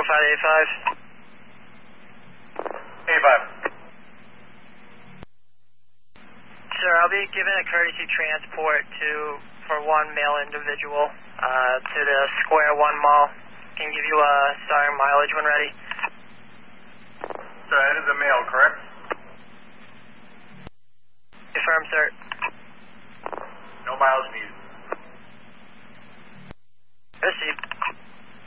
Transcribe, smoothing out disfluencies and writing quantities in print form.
85. Sir, I'll be giving a courtesy transport for one male individual to the Square One Mall. Can give you a starting mileage when ready. Sir, that is a male, correct? Confirm, sir. No miles needed. Received.